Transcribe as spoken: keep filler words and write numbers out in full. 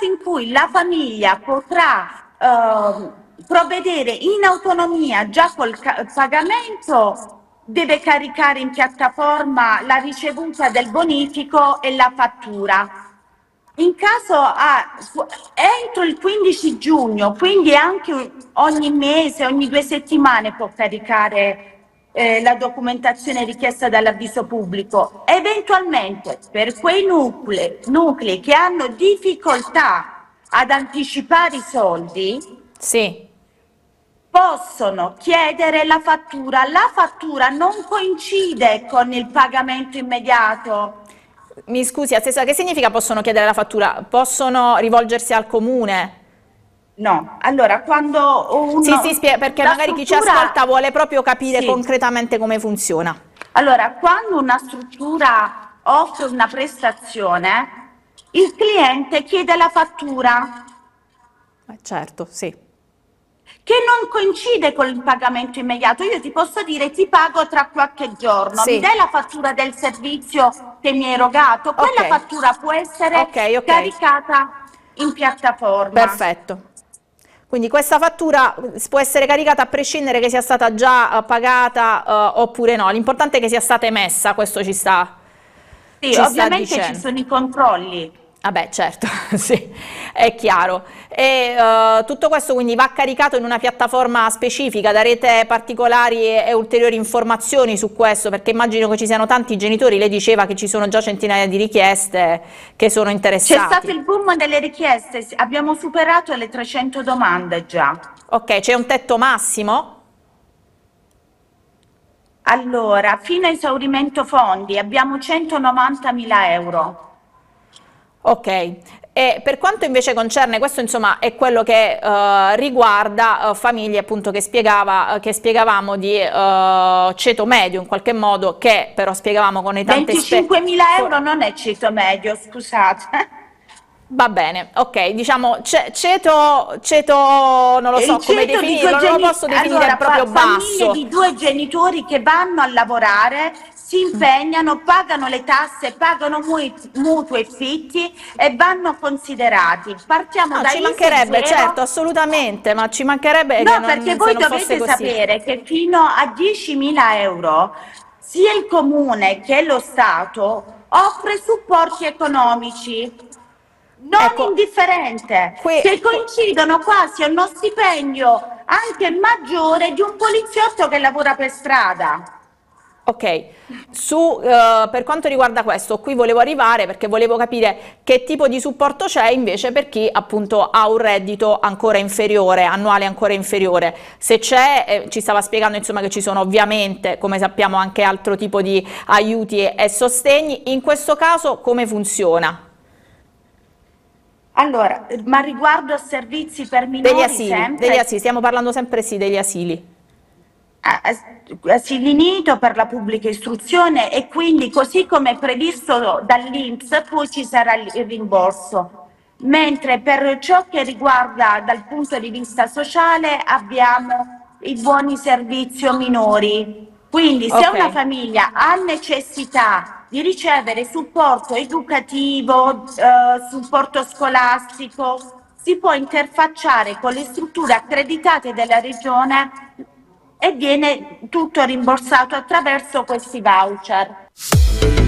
caso in cui la famiglia potrà eh, provvedere in autonomia già col pagamento, deve caricare in piattaforma la ricevuta del bonifico e la fattura. In caso a, entro il quindici giugno, quindi anche ogni mese, ogni due settimane può caricare eh, la documentazione richiesta dall'avviso pubblico. Eventualmente per quei nuclei, nuclei che hanno difficoltà ad anticipare i soldi, sì, possono chiedere la fattura. La fattura non coincide con il pagamento immediato. mi scusi, Assessore, che significa possono chiedere la fattura? Possono rivolgersi al comune? No, allora quando uno... Sì, sì, perché magari struttura, chi ci ascolta vuole proprio capire sì. concretamente come funziona. Allora, quando una struttura offre una prestazione, il cliente chiede la fattura. Eh, certo, sì. Che non coincide con il pagamento immediato. Io ti posso dire ti pago tra qualche giorno, Sì. mi dai la fattura del servizio che mi hai erogato? Quella Okay. fattura può essere Okay, okay. caricata in piattaforma. Perfetto. Quindi questa fattura può essere caricata a prescindere che sia stata già uh, pagata uh, oppure no, l'importante è che sia stata emessa, questo ci sta, Sì, ci sta ovviamente dicendo. ci sono i controlli. Vabbè, certo, sì, è chiaro. E uh, tutto questo quindi va caricato in una piattaforma specifica, darete particolari e, e ulteriori informazioni su questo, perché immagino che ci siano tanti genitori, lei diceva che ci sono già centinaia di richieste che sono interessati. C'è stato il boom delle richieste, abbiamo superato le trecento domande già. Ok, c'è un tetto massimo? Allora, fino a esaurimento fondi abbiamo centonovantamila euro. Ok, e per quanto invece concerne, questo insomma è quello che uh, riguarda uh, famiglie appunto che, spiegava, uh, che spiegavamo di uh, ceto medio in qualche modo, che però spiegavamo con le tante venticinquemila euro non è ceto medio, scusate. Va bene, ok, diciamo ceto, ceto non lo so come definirlo, non lo posso definire allora, proprio fa basso. Famiglie di due genitori che vanno a lavorare, si impegnano, pagano le tasse, pagano mutui e fitti e vanno considerati. Partiamo No, da ci I S E mancherebbe, zero. certo, assolutamente, ma ci mancherebbe che No, non, perché se voi non fosse dovete così. sapere che fino a diecimila euro sia il comune che lo Stato offre supporti economici. Non Ecco, indifferente, qui, che coincidono quasi a uno stipendio anche maggiore di un poliziotto che lavora per strada. ok, su, uh, per quanto riguarda questo, qui volevo arrivare perché volevo capire che tipo di supporto c'è invece per chi appunto ha un reddito ancora inferiore, annuale ancora inferiore. Se c'è, eh, ci stava spiegando insomma che ci sono ovviamente, come sappiamo, anche altro tipo di aiuti e, e sostegni. In questo caso come funziona? Allora, ma riguardo a servizi per minori Degli asili, sempre, degli asili, stiamo parlando sempre sì degli asili. asili nido per la pubblica istruzione e quindi così come previsto dall'I N P S poi ci sarà il rimborso. Mentre per ciò che riguarda dal punto di vista sociale abbiamo i buoni servizio minori. Quindi se Ok. una famiglia ha necessità di ricevere supporto educativo, eh, supporto scolastico, si può interfacciare con le strutture accreditate della regione e viene tutto rimborsato attraverso questi voucher.